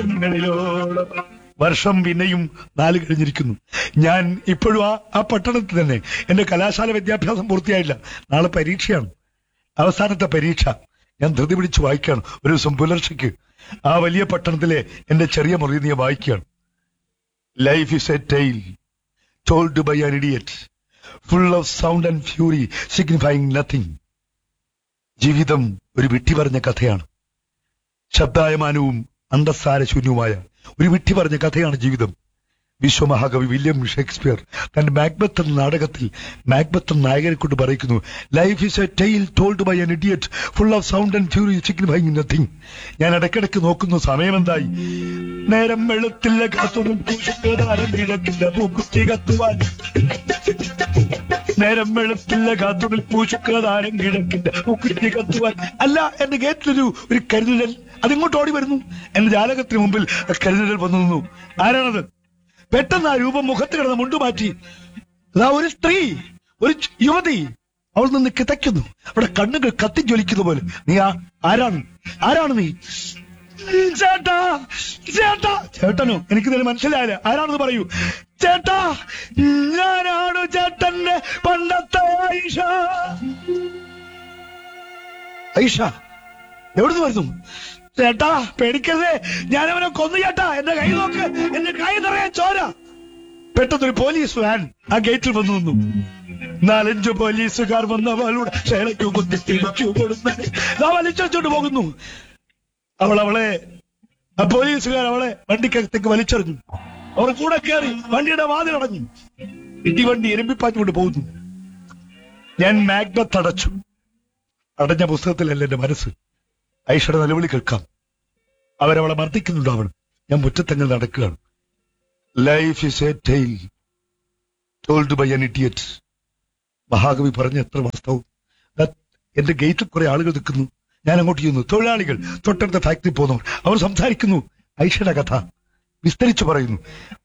തീരങ്ങളിലോളം. വർഷം പിന്നെയും 4 കഴിഞ്ഞിരിക്കുന്നു. ഞാൻ ഇപ്പോഴും ആ പട്ടണത്തിൽ തന്നെ. എന്റെ കലാശാല വിദ്യാഭ്യാസം പൂർത്തിയായില്ല. നാളെ പരീക്ഷയാണ്, അവസാനത്തെ പരീക്ഷ. ഞാൻ ധൃതി പിടിച്ച് വായിക്കുകയാണ്. ഒരു ദിവസം പുലർച്ചയ്ക്ക് ആ വലിയ പട്ടണത്തിലെ എന്റെ ചെറിയ മുറി നീ വായിക്കുകയാണ്. Life is A tail told by an idiot full of sound and Fury signifying nothing. ജീവിതം ഒരു വിട്ടി പറഞ്ഞ കഥയാണ്. ശബ്ദായമാനവും അന്തസ്സാരശൂന്യവുമായ ഒരു വിട്ടി പറഞ്ഞ കഥയാണ് ജീവിതം. വിശ്വമഹാകവി വില്യം ഷേക്സ്പിയർ തന്റെ മാക്ബത്ത് എന്ന നാടകത്തിൽ മാക്ബത്ത് എന്ന നായകനെ കൊണ്ട് പറയിക്കുന്നു, life is A tail told by an idiot full of sound and Fury signifying nothing. ഞാൻ ഇടയ്ക്കിടയ്ക്ക് നോക്കുന്നു സമയമെന്തായി. നേരം വെളുത്തില്ല, കാത്തും കിഴക്കില്ല പൂക്കുത്തി കത്തുവാൻ. നേരം വെളുത്തില്ല, കാത്തുണിൽ പൂശുക്കാതാരം കിഴക്കില്ല പൂക്കുത്തി കത്തുവാൻ. അല്ല, എന്റെ ഗേറ്റിലൊരു കരുതൽ അതിങ്ങോട്ട് ഓടി വരുന്നു. എന്റെ ജാലകത്തിന് മുമ്പിൽ കരുതൽ വന്നു നിന്നു. ആരാണത്? പെട്ടെന്ന് ആ രൂപം മുഖത്ത് കിടന്ന് മുണ്ടുമാറ്റി. അതാ ഒരു സ്ത്രീ, ഒരു യുവതി. അവൾ നിന്ന് കിതയ്ക്കുന്നു. അവിടെ കണ്ണുകൾ കത്തിജ്വലിക്കുന്ന പോലെ. നീ ആരാണ് നീ? ചേട്ടാ, ചേട്ടാ. ചേട്ടനോ? എനിക്കിതിന് മനസ്സിലായില്ല. ആരാണെന്ന് പറയൂ. ചേട്ടാ, ഞാനാണ് ചേട്ടന്റെ പണ്ടത്തെ ഐഷ. ഐഷ എവിടുന്ന് വരുന്നു? ചേട്ടാ, പേടിക്കരുതേ, ഞാനവനെ കൊന്നു ചേട്ടാ. എന്റെ കൈ നോക്ക്, എന്റെ കൈ നിറയെ ചോര. പെട്ടെന്നൊരു പോലീസ് വാൻ ആ ഗേറ്റിൽ വന്നു നിന്നു. 4-5 പോലീസുകാർ വന്ന് അവളുടെ ഷേളയ്ക്ക് കുത്തിച്ചു കൊടുത്ത് വലിച്ചോണ്ട് പോകുന്നു. അവളെ ആ പോലീസുകാർ അവളെ വണ്ടിക്കകത്തേക്ക് വലിച്ചെറിഞ്ഞു. അവർ കൂടെ കയറി വണ്ടിയുടെ വാതിലടഞ്ഞു. ഇടിവണ്ടി എരുമ്പിപ്പാച്ചുകൊണ്ട് പോകുന്നു. ഞാൻ മാക്ബത്ത് അടച്ചു. അടഞ്ഞ പുസ്തകത്തിലല്ല എന്റെ മനസ്സ്. ഐഷയുടെ നിലവിളി കേൾക്കാം. അവരവളെ മർദ്ദിക്കുന്നുണ്ടാവണം. ഞാൻ മുറ്റത്തങ്ങൾ നടക്കുകയാണ്. Life is A tail told by an idiot. മഹാകവി പറഞ്ഞ എത്ര വാസ്തവം. എന്റെ ഗേറ്റിൽ കുറെ ആളുകൾ നിൽക്കുന്നു. ഞാൻ അങ്ങോട്ട് ചെയ്യുന്നു. തൊഴിലാളികൾ, തൊട്ടടുത്ത ഫാക്ടറി പോകുന്നവർ, അവർ സംസാരിക്കുന്നു. ഐഷയുടെ കഥ വിസ്തരിച്ചു പറയുന്നു.